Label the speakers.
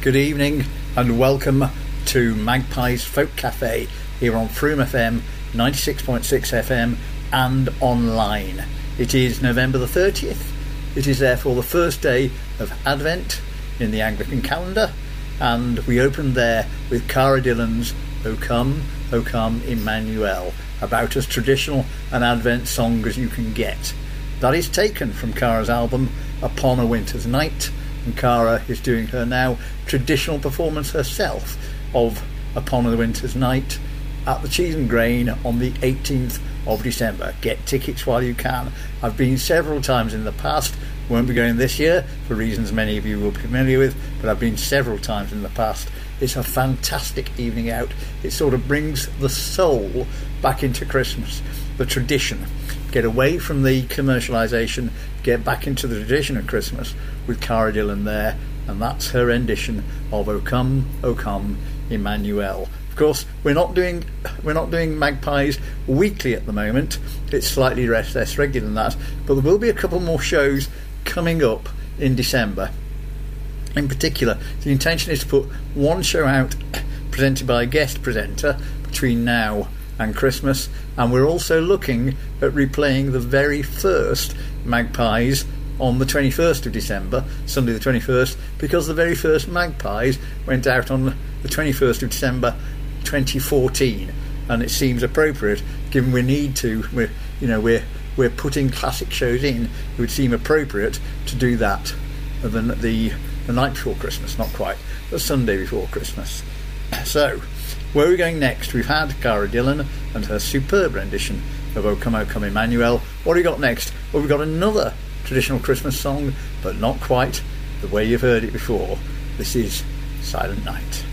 Speaker 1: Good evening and welcome to Magpies Folk Cafe here on Froome FM 96.6 FM and online. It is November the 30th. It is therefore the first day of Advent in the Anglican calendar, and we opened there with Cara Dillon's O Come, Emmanuel, about as traditional an Advent song as you can get. That is taken from Cara's album Upon a Winter's Night, and Cara is doing her now traditional performance herself of Upon a Winter's Night at the Cheese and Grain on the 18th of December. Get tickets while you can. I've been several times in the past, won't be going this year for reasons many of you will be familiar with, but I've been several times in the past. It's a fantastic evening out. It sort of brings the soul back into Christmas, the tradition. Get away from the commercialisation, get back into the tradition of Christmas with Cara Dillon there, and that's her rendition of O Come, Emmanuel. Of course, we're not doing Magpies weekly at the moment. It's slightly less regular than that, but there will be a couple more shows coming up in December. In particular, the intention is to put one show out presented by a guest presenter between now and Christmas, and we're also looking at replaying the very first Magpies on the 21st of December, Sunday the 21st, because the very first Magpies went out on the 21st of December 2014, and it seems appropriate, given we're putting classic shows in, it would seem appropriate to do that the night before Christmas, not quite, the Sunday before Christmas. So, where are we going next? We've had Cara Dillon and her superb rendition of O Come, Emmanuel. What have we got next? Well, we've got another traditional Christmas song, but not quite the way you've heard it before. This is Silent Night.